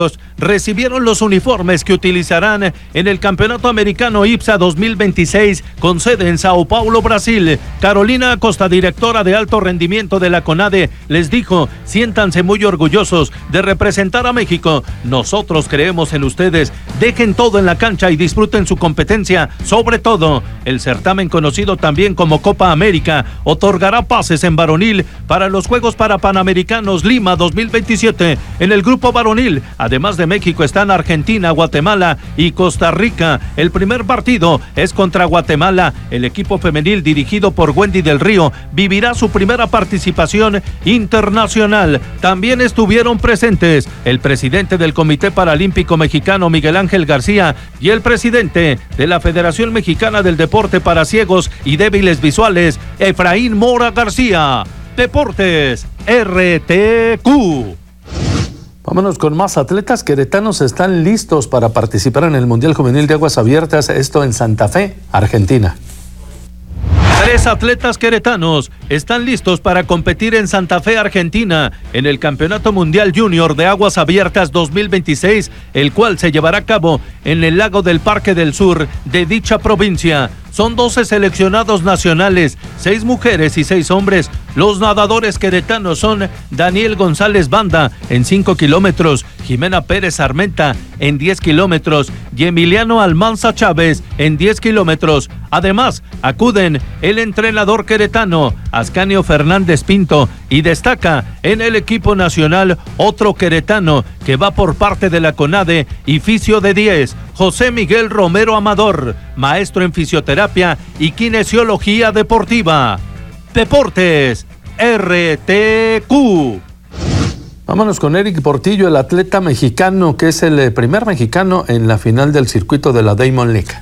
recibieron los uniformes que utilizarán en el Campeonato Americano IPSA 2026 con sede en Sao Paulo, Brasil. Carolina Acosta, directora de alto rendimiento de la CONADE, les dijo: siéntanse muy orgullosos de representar a México. Nosotros creemos en ustedes. Dejen todo en la cancha y disfruten su competencia. Sobre todo, el certamen, conocido también como Copa América, otorgará pases en varonil para los Juegos Panamericanos Lima 2027. En el grupo varonil, además de México, están Argentina, Guatemala y Costa Rica. El primer partido es contra Guatemala. El equipo femenil, dirigido por Wendy del Río, vivirá su primera participación internacional. También estuvieron presentes el presidente del Comité Paralímpico Mexicano, Miguel Ángel García, y el presidente de la Federación Mexicana del Deporte para Ciegos y Débiles Visuales, Efraín Mora García. Deportes RTQ. Vámonos con más. Atletas queretanos están listos para participar en el Mundial Juvenil de Aguas Abiertas, esto en Santa Fe, Argentina. 3 atletas queretanos están listos para competir en Santa Fe, Argentina, en el Campeonato Mundial Junior de Aguas Abiertas 2026, el cual se llevará a cabo en el lago del Parque del Sur de dicha provincia. Son 12 seleccionados nacionales, 6 mujeres y 6 hombres. Los nadadores queretanos son Daniel González Banda en 5 kilómetros, Jimena Pérez Armenta en 10 kilómetros y Emiliano Almanza Chávez en 10 kilómetros. Además, acuden el entrenador queretano Ascanio Fernández Pinto, y destaca en el equipo nacional otro queretano que va por parte de la CONADE y fisio de 10, José Miguel Romero Amador, maestro en fisioterapia y kinesiología deportiva. Deportes RTQ. Vámonos con Eric Portillo, el atleta mexicano que es el primer mexicano en la final del circuito de la Diamond League.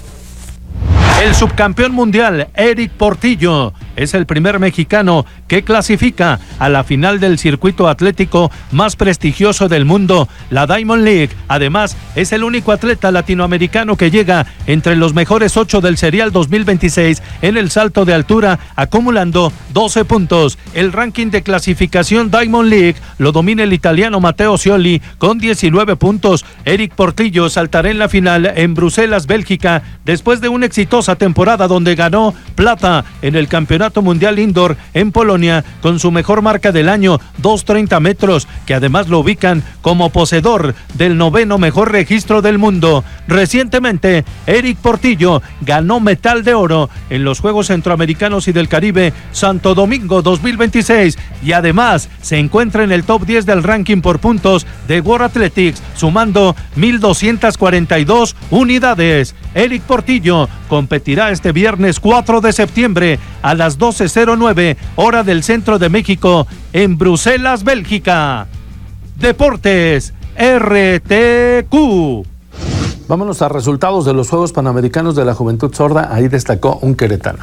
El subcampeón mundial, Eric Portillo, es el primer mexicano que clasifica a la final del circuito atlético más prestigioso del mundo, la Diamond League. Además, es el único atleta latinoamericano que llega entre los mejores 8 del serial 2026 en el salto de altura, acumulando 12 puntos. El ranking de clasificación Diamond League lo domina el italiano Matteo Scioli con 19 puntos. Eric Portillo saltará en la final en Bruselas, Bélgica, después de una exitosa temporada donde ganó plata en el Campeonato Mundial Indoor en Polonia con su mejor marca del año, 2:30 metros, que además lo ubican como poseedor del 9º mejor registro del mundo. Recientemente, Eric Portillo ganó medalla de oro en los Juegos Centroamericanos y del Caribe Santo Domingo 2026 y además se encuentra en el top 10 del ranking por puntos de World Athletics, sumando 1,242 unidades. Eric Portillo competirá este viernes 4 de septiembre a las 12:09 hora del centro de México en Bruselas, Bélgica. Deportes RTQ. Vámonos a resultados de los Juegos Panamericanos de la Juventud Sorda. Ahí destacó un queretano.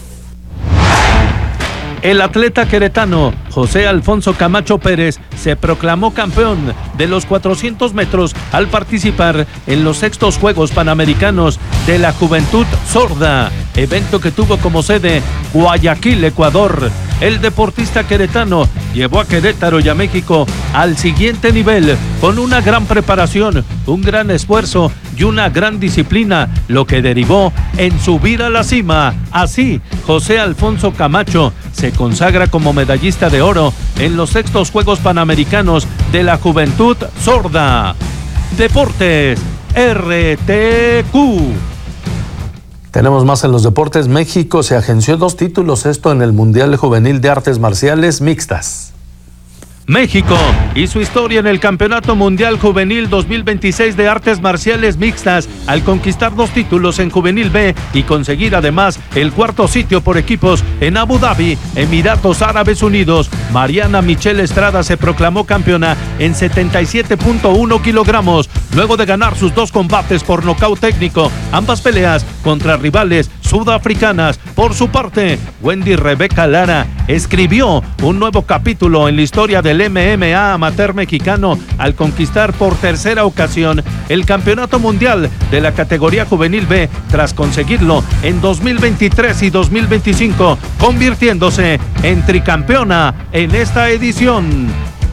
El atleta queretano José Alfonso Camacho Pérez se proclamó campeón de los 400 metros al participar en los 6º Juegos Panamericanos de la Juventud Sorda, evento que tuvo como sede Guayaquil, Ecuador. El deportista queretano llevó a Querétaro y a México al siguiente nivel con una gran preparación, un gran esfuerzo y una gran disciplina, lo que derivó en subir a la cima. Así, José Alfonso Camacho se consagra como medallista de oro en los 6º Juegos Panamericanos de la Juventud Sorda. Deportes RTQ. Tenemos más en los deportes. México se agenció 2 títulos, esto en el Mundial Juvenil de Artes Marciales Mixtas. México y su historia en el Campeonato Mundial Juvenil 2026 de Artes Marciales Mixtas al conquistar 2 títulos en Juvenil B y conseguir además el 4º sitio por equipos en Abu Dhabi, Emiratos Árabes Unidos. Mariana Michelle Estrada se proclamó campeona en 77.1 kilogramos luego de ganar sus 2 combates por nocaut técnico, ambas peleas contra rivales sudafricanas. Por su parte, Wendy Rebeca Lara escribió un nuevo capítulo en la historia del MMA amateur mexicano al conquistar por 3ª ocasión el Campeonato Mundial de la categoría Juvenil B tras conseguirlo en 2023 y 2025, convirtiéndose en tricampeona en esta edición.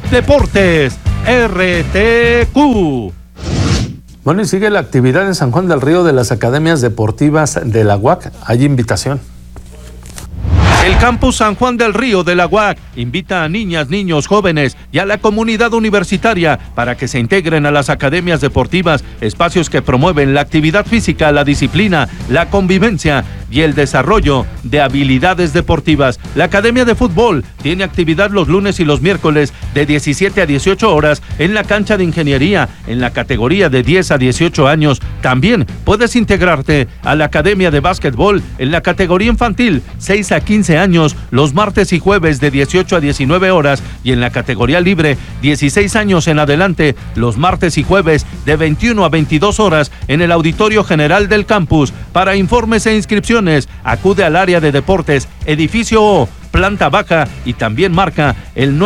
Deportes RTQ. Bueno, y sigue la actividad en San Juan del Río de las academias deportivas de la UAC. Hay invitación. El Campus San Juan del Río de la UAC invita a niñas, niños, jóvenes y a la comunidad universitaria para que se integren a las academias deportivas, espacios que promueven la actividad física, la disciplina, la convivencia y el desarrollo de habilidades deportivas. La Academia de Fútbol tiene actividad los lunes y los miércoles de 17 a 18 horas en la cancha de ingeniería, en la categoría de 10 a 18 años. También puedes integrarte a la Academia de Básquetbol en la categoría infantil 6 a 15 años, los martes y jueves de 18 a 19 horas y en la categoría libre 16 años en adelante, los martes y jueves de 21 a 22 horas en el Auditorio General del Campus. Para informes e inscripciones, acude al área de deportes, edificio O, planta baja, y también marca el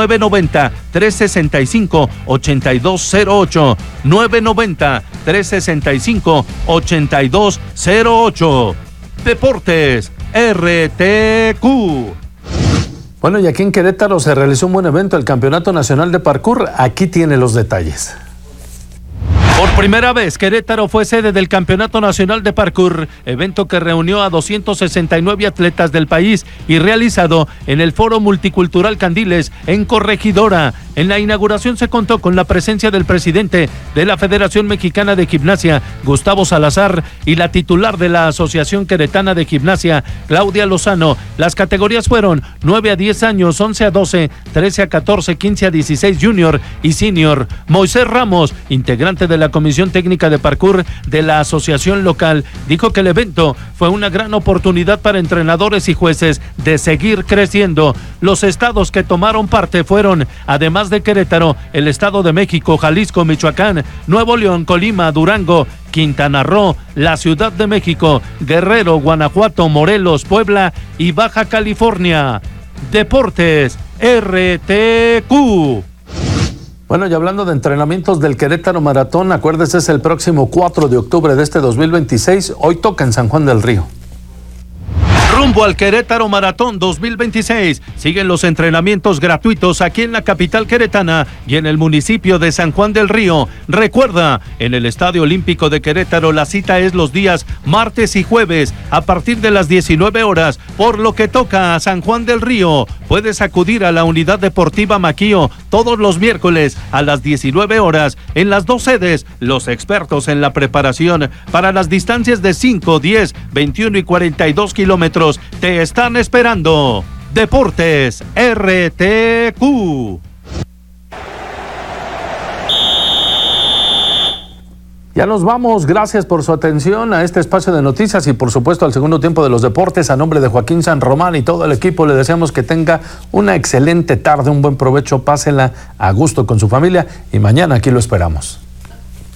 990-365-8208, 990-365-8208. Deportes RTQ. Bueno, y aquí en Querétaro se realizó un buen evento, el Campeonato Nacional de Parkour. Aquí tiene los detalles. Por primera vez, Querétaro fue sede del Campeonato Nacional de Parkour, evento que reunió a 269 atletas del país y realizado en el Foro Multicultural Candiles, en Corregidora. En la inauguración se contó con la presencia del presidente de la Federación Mexicana de Gimnasia, Gustavo Salazar, y la titular de la Asociación Queretana de Gimnasia, Claudia Lozano. Las categorías fueron 9 a 10 años, 11 a 12, 13 a 14, 15 a 16 junior y senior. Moisés Ramos, integrante de la Comisión Técnica de Parkour de la asociación local, dijo que el evento fue una gran oportunidad para entrenadores y jueces de seguir creciendo. Los estados que tomaron parte fueron, además de Querétaro, el Estado de México, Jalisco, Michoacán, Nuevo León, Colima, Durango, Quintana Roo, la Ciudad de México, Guerrero, Guanajuato, Morelos, Puebla y Baja California. Deportes RTQ. Bueno, y hablando de entrenamientos del Querétaro Maratón, acuérdese, es el próximo 4 de octubre de este 2026. Hoy toca en San Juan del Río. Rumbo al Querétaro Maratón 2026. Siguen los entrenamientos gratuitos aquí en la capital queretana y en el municipio de San Juan del Río. Recuerda, en el Estadio Olímpico de Querétaro la cita es los días martes y jueves a partir de las 19 horas, por lo que toca a San Juan del Río. Puedes acudir a la Unidad Deportiva Maquío todos los miércoles a las 19 horas en las dos sedes. Los expertos en la preparación para las distancias de 5, 10, 21 y 42 kilómetros te están esperando. Deportes RTQ. Ya nos vamos, gracias por su atención a este espacio de noticias y por supuesto al segundo tiempo de los deportes. A nombre de Joaquín San Román y todo el equipo le deseamos que tenga una excelente tarde, un buen provecho, pásela a gusto con su familia y mañana aquí lo esperamos.